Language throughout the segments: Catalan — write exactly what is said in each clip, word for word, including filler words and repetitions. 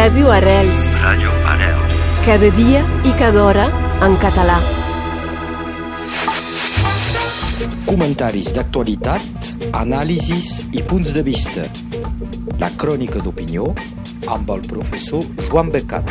Ràdio Arrels. Ràdio Arrels. Cada dia i cada hora en català. Comentaris d'actualitat, anàlisis i punts de vista. La crònica d'opinió amb el professor Joan Becat.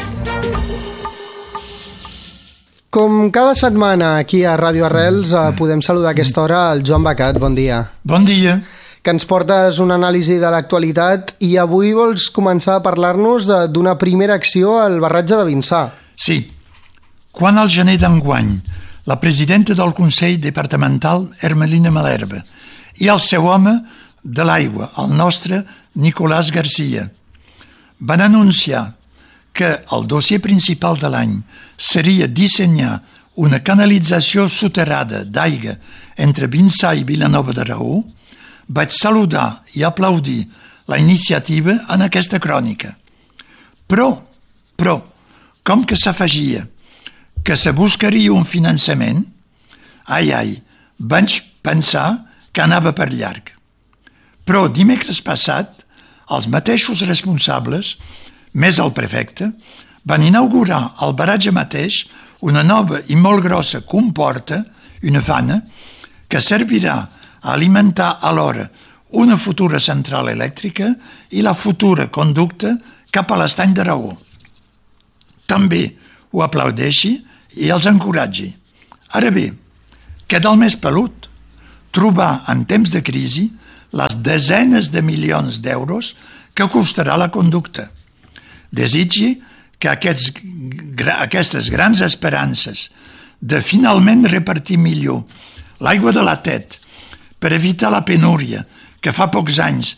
Com cada setmana aquí a Ràdio Arrels eh, podem saludar a aquesta hora el Joan Becat. Bon dia. Bon dia. Que ens portes una anàlisi de l'actualitat i avui vols començar a parlar-nos d'una primera acció al barratge de Vinçà. Sí. Quan al gener d'enguany la presidenta del Consell Departamental, Hermelina Malherbe, i el seu home de l'aigua, el nostre Nicolás Garcia, van anunciar que el dossier principal de l'any seria dissenyar una canalització soterrada d'aigua entre Vinçà i Vilanova de Raó, vaig saludar i aplaudir la iniciativa en aquesta crònica. Però, però, com que s'afegia que se buscaria un finançament, ai, ai, vaig pensar que anava per llarg. Però dimecres passat, els mateixos responsables, més el prefecte, van inaugurar al baratge mateix una nova i molt grossa comporta, una fana, que servirà a alimentar alhora una futura central elèctrica i la futura conducta cap a l'estany de Raó. També ho aplaudeixi i els encoratgi. Ara bé, queda el més pelut trobar en temps de crisi les desenes de milions d'euros que costarà la conducta. Desitgi que aquests, aquestes grans esperances de finalment repartir millor l'aigua de la Tet per evitar la penúria que fa pocs anys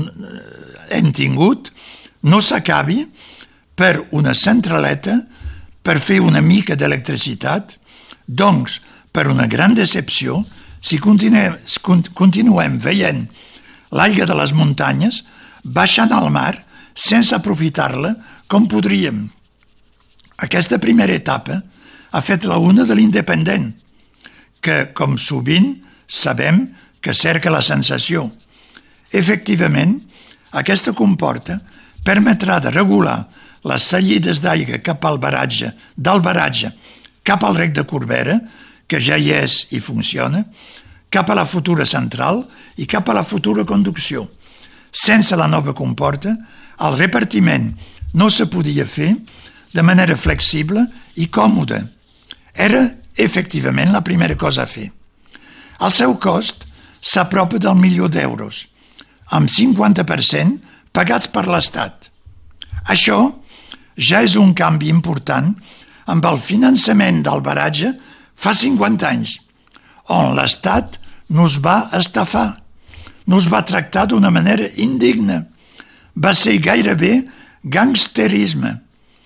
hem tingut, no s'acabi per una centraleta per fer una mica d'electricitat, doncs per una gran decepció si continuem, continuem veient l'aigua de les muntanyes baixant al mar sense aprofitar-la com podríem. Aquesta primera etapa ha fet la una de l'Independent, que, com sovint, sabem que cerca la sensació. Efectivament, aquesta comporta permetrà de regular les sallides d'aigua cap al baratge, del baratge cap al rec de Corbera, que ja hi és i funciona, cap a la futura central i cap a la futura conducció. Sense la nova comporta, el repartiment no se podia fer de manera flexible i còmoda. Era, efectivament, la primera cosa a fer. El seu cost s'apropa del milió d'euros, amb cinquanta per cent pagats per l'Estat. Això ja és un canvi important amb el finançament del baratge fa cinquanta anys, on l'Estat nos va estafar, nos va tractar d'una manera indigna. Va ser gairebé gangsterisme.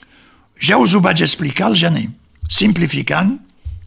Ja us ho vaig explicar al gener, simplificant,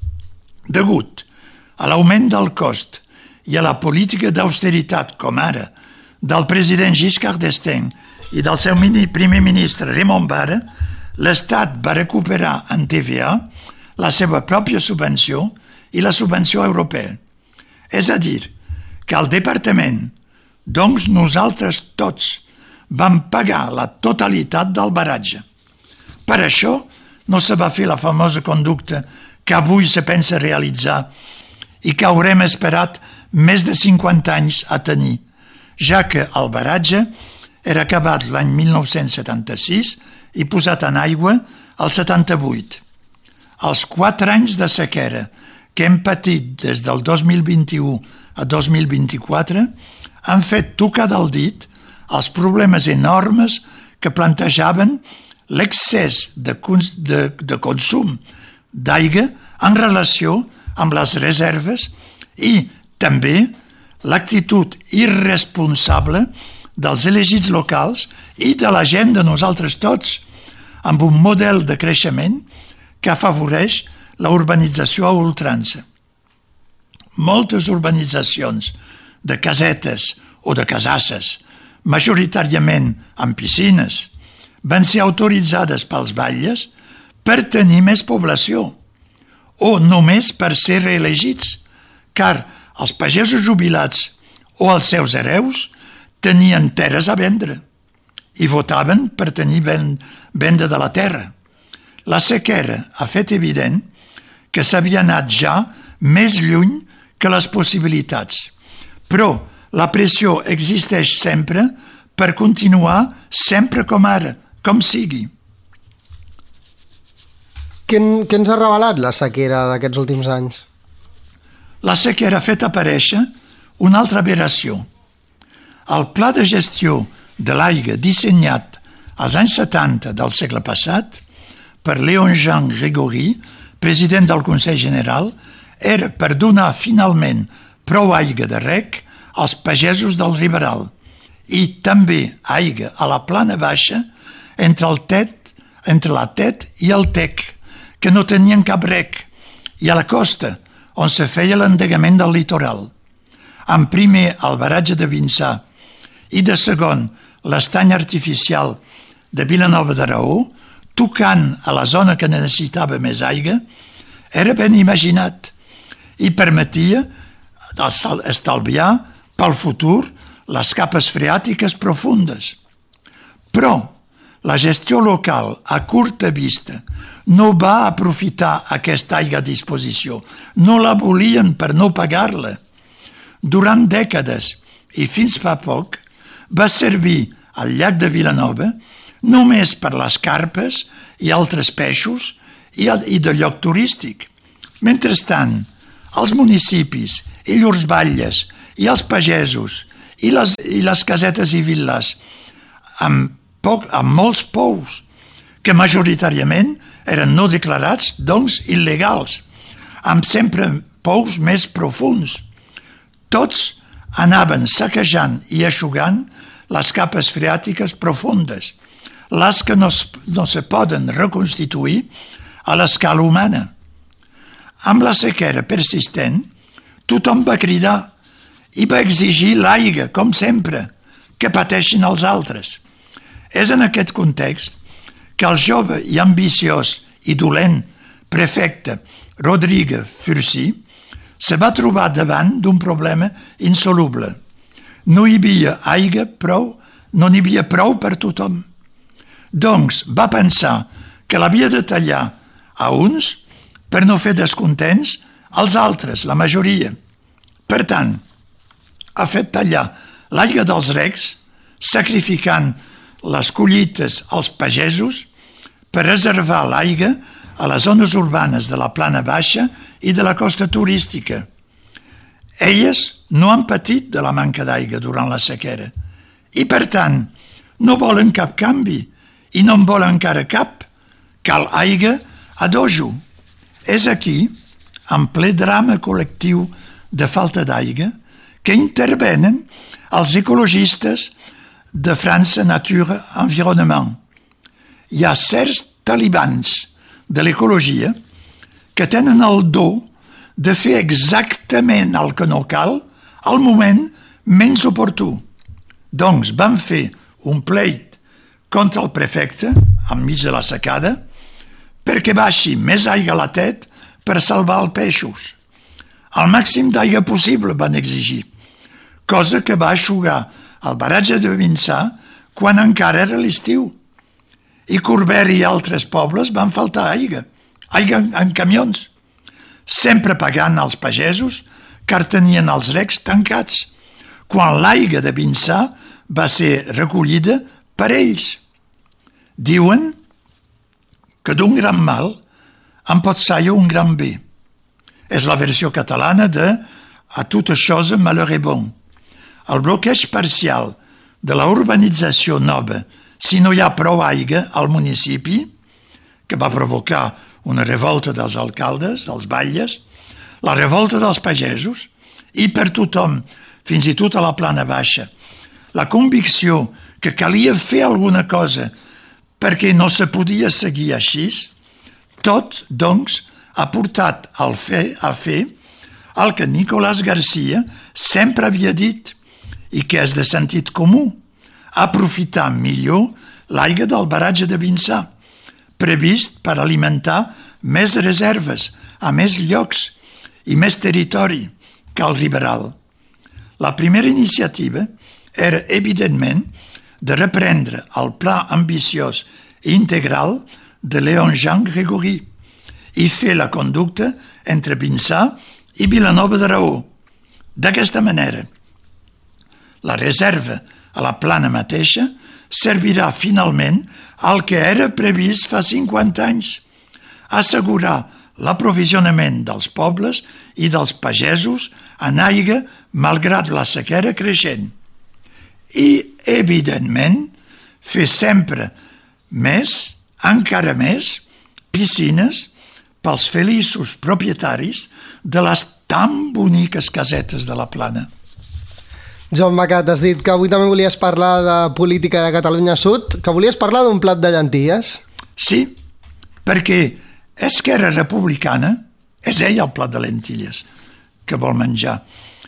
degut a l'augment del cost i a la política d'austeritat, com ara, del president Giscard d'Estaing i del seu primer ministre Raymond Barre, l'Estat va recuperar en T V A la seva pròpia subvenció i la subvenció europea. És a dir, que el departament, doncs nosaltres tots, vam pagar la totalitat del baratge. Per això no se va fer la famosa conducta que avui se pensa realitzar i que haurem esperat més de cinquanta anys a tenir, ja que el baratge era acabat l'any mil nou-cents setanta-sis i posat en aigua el setanta-vuit. Els quatre anys de sequera que hem patit des del dos mil vint-i-u a dos mil vint-i-quatre han fet tocar del dit els problemes enormes que plantejaven l'excés de, de, de consum d'aigua en relació amb les reserves i també l'actitud irresponsable dels elegits locals i de la gent de nosaltres tots, amb un model de creixement que afavoreix la urbanització a ultrança. Moltes urbanitzacions de casetes o de casasses, majoritàriament amb piscines, van ser autoritzades pels batlles per tenir més població o només per ser reelegits, car els pagesos jubilats o els seus hereus tenien terres a vendre. i votaven per tenir venda de la terra. La sequera ha fet evident que s'havia anat ja més lluny que les possibilitats, però la pressió existeix sempre per continuar sempre com ara, com sigui. Què, què ens ha revelat la sequera d'aquests últims anys? La sequera ha fet aparèixer una altra aberració. El pla de gestió de l'aigua dissenyat als anys setanta del segle passat per Léon-Jean Grégory, president del Consell General, era per donar finalment prou aigua de rec als pagesos del Riberal i també aigua a la plana baixa entre, el tet, entre la Tet i el Tec, que no tenien cap rec, i a la costa, on se feia l'endegament del litoral. En primer, el baratge de Vinçà i de segon, l'estany artificial de Vilanova d'Aragó, tocant a la zona que necessitava més aigua, era ben imaginat i permetia estalviar pel futur les capes freàtiques profundes. Però la gestió local a curta vista no va aprofitar aquesta aigua a disposició, no la volien per no pagar-la. Durant dècades i fins fa poc va servir al llac de Vilanova només per les carpes i altres peixos i de lloc turístic. Mentrestant, els municipis i llurs batlles i els pagesos i les, i les casetes i vil·les amb, poc, amb molts pous que majoritàriament eren no declarats, doncs il·legals, amb sempre pous més profunds. Tots anaven saquejant i eixugant les capes freàtiques profundes, les que no, no se poden reconstituir a l'escala humana. Amb la sequera persistent, tothom va cridar i va exigir l'aigua, com sempre, que pateixin els altres. És en aquest context que el jove i ambiciós i dolent prefecte Rodrigue Furcy se va trobar davant d'un problema insoluble. No hi havia aigua prou, no n'hi havia prou per tothom. Doncs va pensar que l'havia de tallar a uns per no fer descontents als altres, la majoria. Per tant, ha fet tallar l'aigua dels recs, sacrificant les collites als pagesos per reservar l'aigua a les zones urbanes de la plana baixa i de la costa turística. Elles no han patit de la manca d'aigua durant la sequera i, per tant, no volen cap canvi i no en volen encara cap. Cal aigua a dojo. És aquí, en ple drama col·lectiu de falta d'aigua, que intervenen els ecologistes de França Nature Environnement. Hi ha certs talibans de l'ecologia que tenen el do de fer exactament el que no cal al moment menys oportú. Doncs van fer un pleit contra el prefecte, enmig de la secada, perquè baixi més aigua a la Tet per salvar els peixos. El màxim d'aigua possible van exigir, cosa que va eixugar el baratge de Vinçà quan encara era l'estiu. I Corbera i altres pobles van faltar aigua, aigua en, en camions, sempre pagant als pagesos car tenien els recs tancats, quan l'aigua de Vinçà va ser recollida per ells. Diuen que d'un gran mal en pot sair un gran bé. És la versió catalana de «A toute chose malheur est bon». El bloqueig parcial de la urbanització nova, si no hi ha prou aigua al municipi, que va provocar una revolta dels alcaldes, dels batlles, la revolta dels pagesos, i per tothom, fins i tot a la plana baixa, la convicció que calia fer alguna cosa perquè no se podia seguir així, tot, doncs, ha portat al fer, a fer el que Nicolás Garcia sempre havia dit i que és de sentit comú, aprofitar millor l'aigua del baratge de Vinçà, previst per alimentar més reserves a més llocs i més territori que el Riberal. La primera iniciativa era, evidentment, de reprendre el pla ambiciós i integral de Léon-Jean Grégory i fer la conducta entre Vinçà i Vilanova de Raó. D'aquesta manera, la reserva a la plana mateixa servirà finalment al que era previst fa cinquanta anys, assegurar l'aprovisionament dels pobles i dels pagesos en aigua malgrat la sequera creixent. I, evidentment, fer sempre més, encara més, piscines pels feliços propietaris de les tan boniques casetes de la plana. Joan Bacat, has dit que avui també volies parlar de política de Catalunya Sud, que volies parlar d'un plat de llenties. Sí, perquè Esquerra Republicana és ell el plat de lentilles que vol menjar.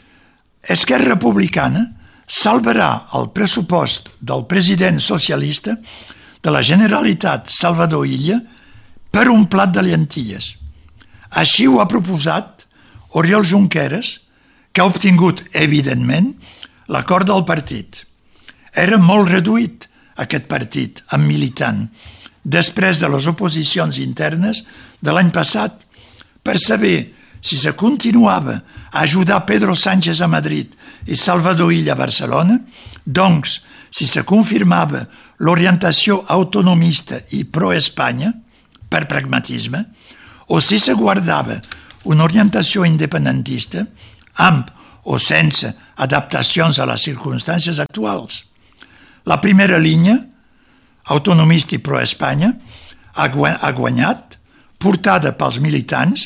Esquerra Republicana salvarà el pressupost del president socialista de la Generalitat Salvador Illa per un plat de llentilles. Així ho ha proposat Oriol Junqueras, que ha obtingut, evidentment, l'acord del partit. Era molt reduït, aquest partit, en militant, després de les oposicions internes de l'any passat, per saber si se continuava a ajudar Pedro Sánchez a Madrid i Salvador Illa a Barcelona, doncs, si se confirmava l'orientació autonomista i pro-Espanya, per pragmatisme, o si se guardava una orientació independentista, amb o sense adaptacions a les circumstàncies actuals. La primera línia, autonomista i pro-Espanya, ha guanyat, portada pels militants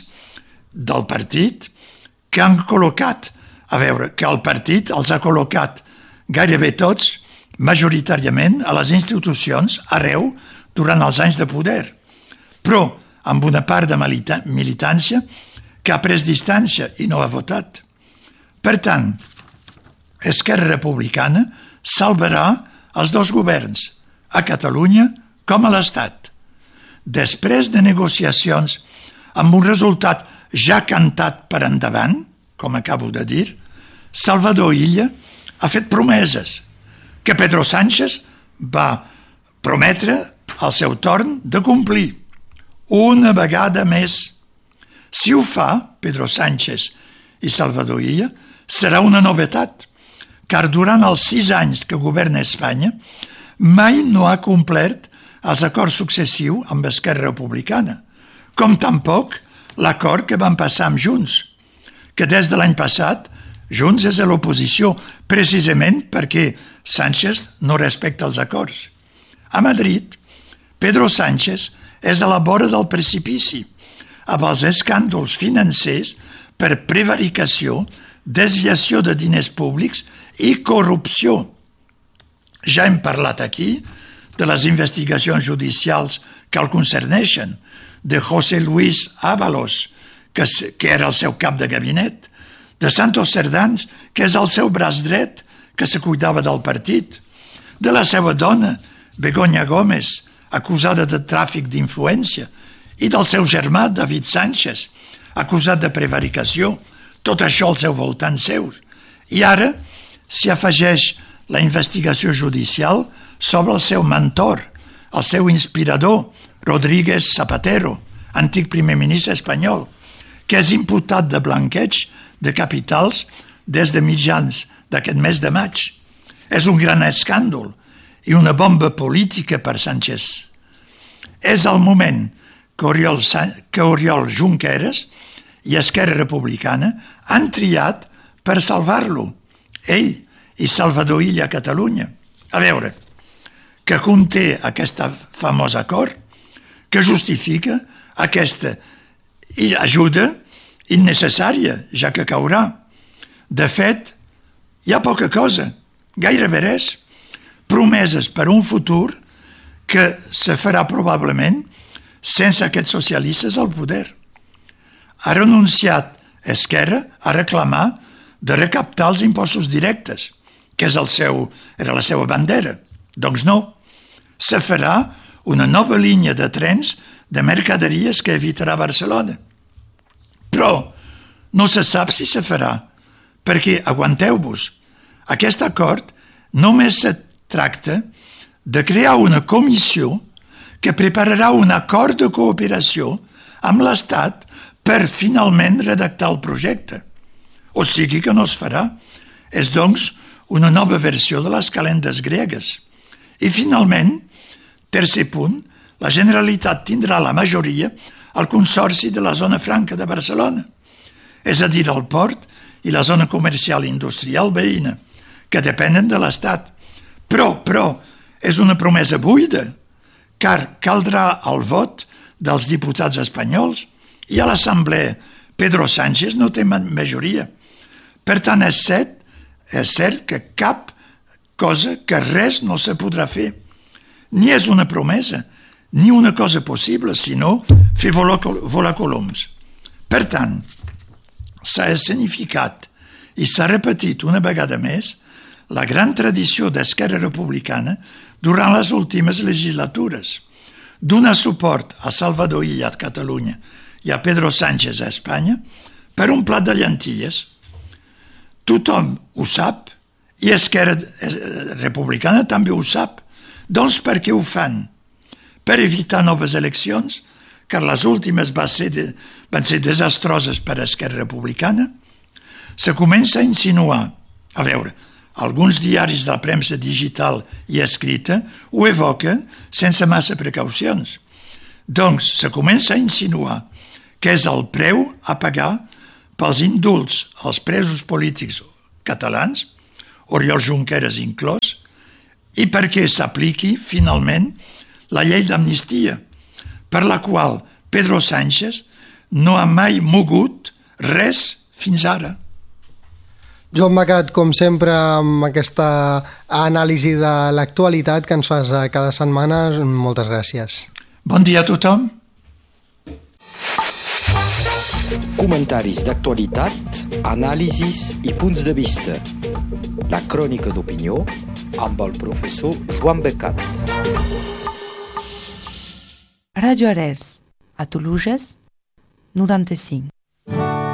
del partit, que han col·locat, a veure, que el partit els ha col·locat gairebé tots, majoritàriament, a les institucions arreu durant els anys de poder, però amb una part de milita- militància que ha pres distància i no ha votat. Per tant, Esquerra Republicana salvarà els dos governs, a Catalunya com a l'Estat. Després de negociacions amb un resultat ja cantat per endavant, com acabo de dir, Salvador Illa ha fet promeses que Pedro Sánchez va prometre al seu torn de complir una vegada més. Si ho fa Pedro Sánchez i Salvador Illa, serà una novetat, car durant els sis anys que governa Espanya mai no ha complert els acords successius amb Esquerra Republicana, com tampoc l'acord que van passar amb Junts, que des de l'any passat Junts és a l'oposició precisament perquè Sánchez no respecta els acords. A Madrid, Pedro Sánchez és a la vora del precipici, amb els escàndols financers per prevaricació, desviació de diners públics i corrupció. Ja hem parlat aquí de les investigacions judicials que el concerneixen, de José Luis Ábalos, que, que era el seu cap de gabinet, de Santos Cerdans, que és el seu braç dret, que se cuidava del partit, de la seva dona, Begoña Gómez, acusada de tràfic d'influència, i del seu germà, David Sánchez, acusat de prevaricació, tot això al seu voltant seus. I ara s'hi afegeix la investigació judicial sobre el seu mentor, el seu inspirador, Rodríguez Zapatero, antic primer ministre espanyol, que és imputat de blanqueig de capitals des de mitjans d'aquest mes de maig. És un gran escàndol i una bomba política per Sánchez. És el moment que Oriol, que Oriol Junqueras i Esquerra Republicana han triat per salvar-lo, ell i Salvador Illa a Catalunya. A veure, que conté aquest famós acord, que justifica aquesta ajuda innecessària, ja que caurà. De fet, hi ha poca cosa, gairebé res, promeses per un futur que se farà probablement sense aquests socialistes al poder. Ha renunciat Esquerra a reclamar de recaptar els impostos directes, que és el seu, era la seva bandera. Doncs no, se farà una nova línia de trens de mercaderies que evitarà Barcelona. Però no se sap si se farà, perquè, aguanteu-vos, aquest acord només se tracta de crear una comissió que prepararà un acord de cooperació amb l'Estat per finalment redactar el projecte. O sigui que no es farà. És, doncs, una nova versió de les calendes gregues. I finalment, tercer punt, la Generalitat tindrà la majoria al Consorci de la Zona Franca de Barcelona, és a dir, el port i la zona comercial i industrial veïna, que depenen de l'Estat. Però, però, és una promesa buida, car caldrà el vot dels diputats espanyols i a l'Assemblea Pedro Sánchez no té majoria. Per tant, és cert, és cert que cap cosa, que res no se podrà fer. Ni és una promesa, ni una cosa possible, sinó fer volar, volar coloms. Per tant, s'ha escenificat i s'ha repetit una vegada més la gran tradició d'Esquerra Republicana durant les últimes legislatures, donar suport a Salvador Illa a Catalunya i a Pedro Sánchez a Espanya per un plat de llentilles. Tothom ho sap i Esquerra Republicana també ho sap. Doncs per què ho fan? Per evitar noves eleccions, car les últimes van ser, de, van ser desastroses per a Esquerra Republicana. Se comença a insinuar, a veure, alguns diaris de la premsa digital i escrita ho evoquen sense massa precaucions. Doncs se comença a insinuar que és el preu a pagar pels indults als presos polítics catalans, Oriol Junqueras inclòs, i perquè s'apliqui finalment la llei d'amnistia, per la qual Pedro Sánchez no ha mai mogut res fins ara. Joan Macat, com sempre, amb aquesta anàlisi de l'actualitat que ens fas cada setmana, moltes gràcies. Bon dia a tothom. Comentaris d'actualitat, anàlisis i punts de vista. La crònica d'opinió amb el professor Joan Becat. Radio Arels, a Toluges, noranta-cinc.